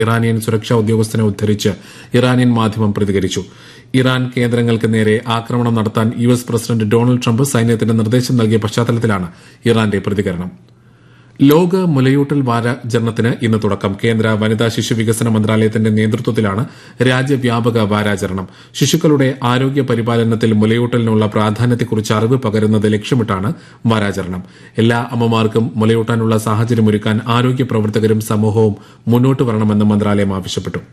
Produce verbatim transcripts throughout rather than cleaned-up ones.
Iranian സുരക്ഷാ ഉദ്യോഗസ്ഥനെ ഉദ്ധരിച്ച് ഇറാനിയൻ മാധ്യമം പ്രതികരിച്ചു. ഇറാൻ കേന്ദ്രങ്ങൾക്ക് നേരെ ആക്രമണം നടത്താൻ U S president Donald Trump സൈന്യത്തിന് നിർദ്ദേശം നൽകിയ പശ്ചാത്തലത്തിലാണ് ഇറാന്റെ പ്രതികരണം. ലോക മുലയൂട്ടൽ വാരാചരണത്തിന് ഇന്ന് തുടക്കം. കേന്ദ്ര വനിതാ ശിശു വികസന മന്ത്രാലയത്തിന്റെ നേതൃത്വത്തിലാണ് രാജ്യവ്യാപക വാരാചരണം. ശിശുക്കളുടെ ആരോഗ്യ പരിപാലനത്തിൽ മുലയൂട്ടലിനുള്ള പ്രാധാന്യത്തെക്കുറിച്ച് അറിവ് പകരുന്നത് ലക്ഷ്യമിട്ടാണ് വാരാചരണം. എല്ലാ അമ്മമാർക്കും മുലയൂട്ടാനുള്ള സാഹചര്യമൊരുക്കാൻ ആരോഗ്യ പ്രവർത്തകരും സമൂഹവും മുന്നോട്ട് വരണമെന്ന് മന്ത്രാലയം ആവശ്യപ്പെട്ടു.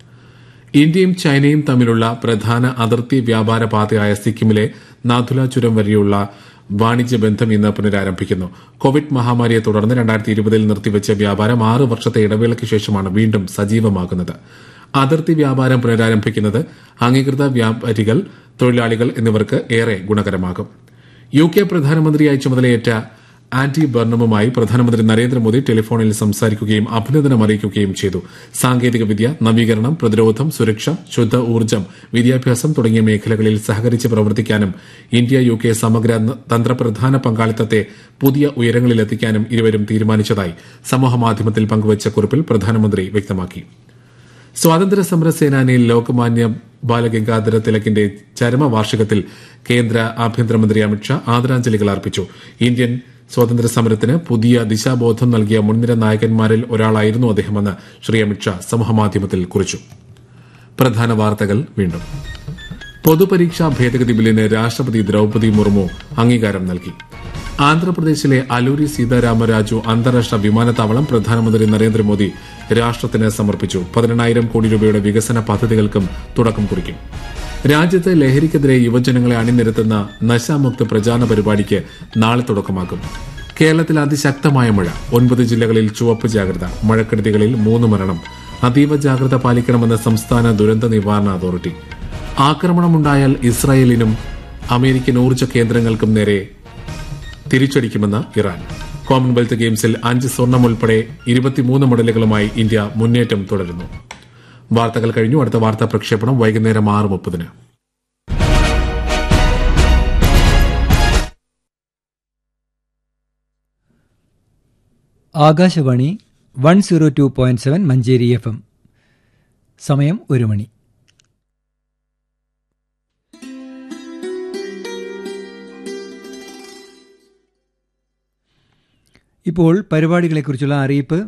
ഇന്ത്യയും ചൈനയും തമ്മിലുള്ള പ്രധാന അതിർത്തി വ്യാപാര പാതയായ സിക്കിമിലെ നാഥുല ചുരം വരെയുള്ള വാണിജ്യ ബന്ധം ഇന്ന് പുനരാരംഭിക്കുന്നു. കോവിഡ് മഹാമാരിയെ തുടർന്ന് രണ്ടായിരത്തി ഇരുപതിൽ നിർത്തിവച്ച വ്യാപാരം ആറ് വർഷത്തെ ഇടവേളയ്ക്ക് ശേഷമാണ് വീണ്ടും സജീവമാകുന്നത്. അതിർത്തി വ്യാപാരം പുനരാരംഭിക്കുന്നത് അംഗീകൃത വ്യാപാരികൾ, തൊഴിലാളികൾ എന്നിവർക്ക് ഏറെ ഗുണകരമാകും. യു കെ പ്രധാനമന്ത്രിയായി ചുമതലയേറ്റ ആന്റി ബർണമുമായി പ്രധാനമന്ത്രി നരേന്ദ്രമോദി ടെലിഫോണിൽ സംസാരിക്കുകയും അഭിനന്ദനം അറിയിക്കുകയും ചെയ്തു. സാങ്കേതികവിദ്യ, നവീകരണം, പ്രതിരോധം, സുരക്ഷ, ശുദ്ധ ഊർജ്ജം, വിദ്യാഭ്യാസം തുടങ്ങിയ മേഖലകളിൽ സഹകരിച്ച് പ്രവർത്തിക്കാനും ഇന്ത്യ യു കെ സമഗ്ര തന്ത്രപ്രധാന പങ്കാളിത്തത്തെ പുതിയ ഉയരങ്ങളിലെത്തിക്കാനും ഇരുവരും തീരുമാനിച്ചതായി സമൂഹമാധ്യമത്തിൽ പങ്കുവച്ച കുറിപ്പിൽ പ്രധാനമന്ത്രി വ്യക്തമാക്കി. സ്വാതന്ത്ര്യ സമര സേനാനി ലോകമാന്യ ബാലഗംഗാധര തിലകിന്റെ ചരമവാർഷികത്തിൽ കേന്ദ്ര ആഭ്യന്തരമന്ത്രി അമിത്ഷാ ആദരാഞ്ജലികൾ അർപ്പിച്ചു. ഇന്ത്യൻ സ്വാതന്ത്ര്യ സമരത്തിന് പുതിയ ദിശാബോധം നൽകിയ മുൻനിര നായകന്മാരിൽ ഒരാളായിരുന്നു അദ്ദേഹമെന്ന് ശ്രീ അമിത്ഷാ സമൂഹമാധ്യമത്തിൽ കുറിച്ചു. പ്രധാന വാർത്തകൾ വീണ്ടും. പൊതുപരീക്ഷാ ഭേദഗതി ബില്ലിന് രാഷ്ട്രപതി ദ്രൌപദി മുർമു അംഗീകാരം നൽകി. ആന്ധ്രാപ്രദേശിലെ അലൂരി സീതാരാമരാജു അന്താരാഷ്ട്ര വിമാനത്താവളം പ്രധാനമന്ത്രി നരേന്ദ്രമോദി രാഷ്ട്രത്തിന് സമർപ്പിച്ചു. പതിനെണ്ണായിരം കോടി രൂപയുടെ വികസന പദ്ധതികൾക്കും തുടക്കം കുറിക്കും. രാജ്യത്ത് ലഹരിക്കെതിരെ യുവജനങ്ങളെ അണിനിരത്തുന്ന നശാമുക്ത പ്രചാരണ പരിപാടിക്ക് നാളെ തുടക്കമാകും. കേരളത്തിൽ അതിശക്തമായ മഴ. ഒൻപത് ജില്ലകളിൽ ചുവപ്പ് ജാഗ്രത. മഴക്കെടുതികളിൽ മൂന്ന് മരണം. അതീവ ജാഗ്രത പാലിക്കണമെന്ന് സംസ്ഥാന ദുരന്ത നിവാരണ അതോറിറ്റി. ആക്രമണമുണ്ടായാൽ ഇസ്രായേലിനും അമേരിക്കൻ ഊർജ്ജ കേന്ദ്രങ്ങൾക്കും നേരെ തിരിച്ചടിക്കുമെന്ന് ഇറാൻ. കോമൺവെൽത്ത് ഗെയിംസിൽ അഞ്ച് സ്വർണം ഉൾപ്പെടെ ഇരുപത്തിമൂന്ന് മെഡലുകളുമായി ഇന്ത്യ മുന്നേറ്റം തുടരുന്നു. വാർത്തകൾ കഴിഞ്ഞു. അടുത്ത വാർത്താ പ്രക്ഷേപണം വൈകുന്നേരം ആറ് മുപ്പതിന്. Akashvani one zero two point seven Manjeri F M. സമയം ഒരു മണി. ഇപ്പോൾ പരിപാടികളെക്കുറിച്ചുള്ള അറിയിപ്പ്.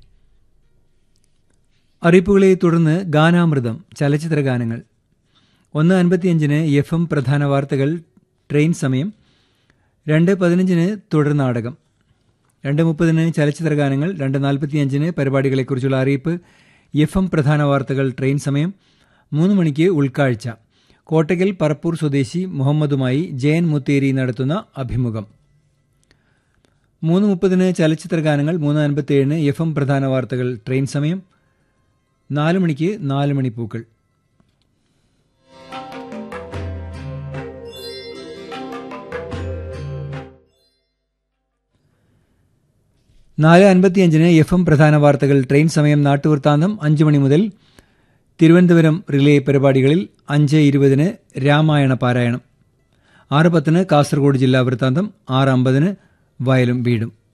അറിയിപ്പുകളെ തുടർന്ന് ഗാനാമൃതം, ചലച്ചിത്ര ഗാനങ്ങൾ. ഒന്ന് അൻപത്തിയഞ്ചിന് എഫ് എം പ്രധാന വാർത്തകൾ, ട്രെയിൻ സമയം. രണ്ട് പതിനഞ്ചിന് തുടർ നാടകം. രണ്ട് മുപ്പതിന് ചലച്ചിത്ര ഗാനങ്ങൾ. രണ്ട് നാൽപ്പത്തിയഞ്ചിന് പരിപാടികളെക്കുറിച്ചുള്ള അറിയിപ്പ്, എഫ് എം പ്രധാന വാർത്തകൾ, ട്രെയിൻ സമയം. മൂന്ന് മണിക്ക് ഉൾക്കാഴ്ച. കോട്ടയ്ക്കൽ പറപ്പൂർ സ്വദേശി മുഹമ്മദുമായി ജയൻ മുത്തേരി നടത്തുന്ന അഭിമുഖം. മൂന്ന് മുപ്പതിന് ചലച്ചിത്ര ഗാനങ്ങൾ. മൂന്ന് അൻപത്തിയേഴിന് എഫ് എം പ്രധാന വാർത്തകൾ, ട്രെയിൻ സമയം. നാല് മണിക്ക് നാല് മണിപ്പൂക്കൾ. നാല് അൻപത്തിയഞ്ചിന് എഫ് എം പ്രധാന വാർത്തകൾ, ട്രെയിൻ സമയം. നാട്ടുവൃത്താന്തം അഞ്ച് മണി മുതൽ തിരുവനന്തപുരം റിലേ പരിപാടികളിൽ. അഞ്ച് ഇരുപതിന് രാമായണ പാരായണം. ആറ് പത്തിന് കാസർഗോഡ് ജില്ലാ വൃത്താന്തം. ആറ് അമ്പതിന് വയലും വീടും.